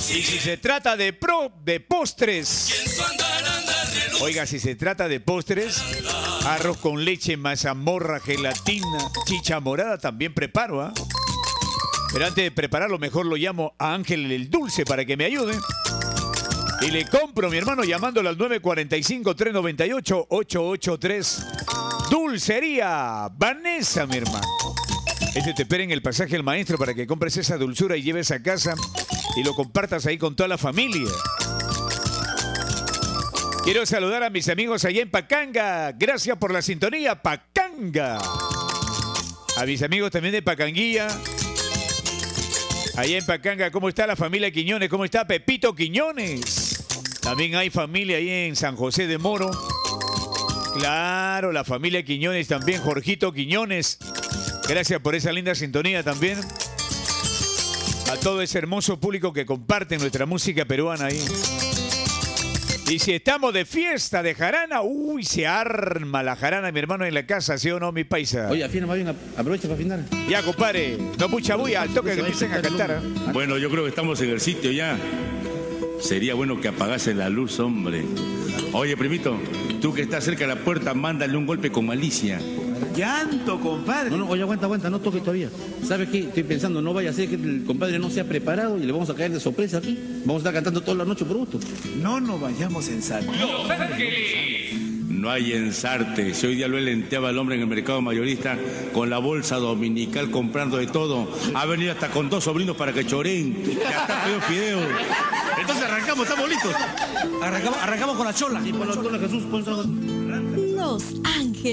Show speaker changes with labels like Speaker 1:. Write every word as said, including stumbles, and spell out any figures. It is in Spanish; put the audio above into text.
Speaker 1: Y si se trata de pro, de postres. Oiga, si se trata de postres, arroz con leche, mazamorra, gelatina, chicha morada también preparo, ¿ah? Pero antes de prepararlo, mejor lo llamo a Ángel el Dulce para que me ayude. Y le compro, mi hermano, llamándolo al nueve cuatro cinco, tres nueve ocho, ocho ocho tres. Dulcería Vanessa, mi hermano. Este te espera en el pasaje El Maestro para que compres esa dulzura y lleves a casa y lo compartas ahí con toda la familia. Quiero saludar a mis amigos allá en Pacanga. Gracias por la sintonía, Pacanga. A mis amigos también de Pacanguilla. Allá en Pacanga, ¿cómo está la familia Quiñones? ¿Cómo está Pepito Quiñones? También hay familia ahí en San José de Moro. Claro, la familia Quiñones también, Jorgito Quiñones. Gracias por esa linda sintonía también. A todo ese hermoso público que comparte nuestra música peruana ahí. Y si estamos de fiesta de jarana, uy, se arma la jarana, mi hermano, en la casa, ¿sí o no, mi paisa?
Speaker 2: Oye, afina más bien, aprovecha para afinar.
Speaker 1: Ya, compadre, no mucha bulla, al toque que empiecen a cantar. ¿Eh?
Speaker 3: Bueno, yo creo que estamos en el sitio ya. Sería bueno que apagase la luz, hombre. Oye, primito, tú que estás cerca de la puerta, mándale un golpe con malicia.
Speaker 4: Llanto, compadre.
Speaker 2: No, no, oye, aguanta, aguanta, no toques todavía. ¿Sabes qué? Estoy pensando, no vaya a ser que el compadre no se ha preparado y le vamos a caer de sorpresa aquí. Vamos a estar cantando toda la noche por gusto.
Speaker 4: No nos vayamos en sal.
Speaker 3: No hay ensarte. Si hoy día lo lenteaba el hombre en el mercado mayorista con la bolsa dominical comprando de todo. Ha venido hasta con dos sobrinos para que choreen. Ya está pedido fideos. Entonces arrancamos, estamos listos.
Speaker 4: Arrancamos, arrancamos con la chola.
Speaker 2: Sí, pon la chola, Jesús, pon la...
Speaker 5: Los Ángeles.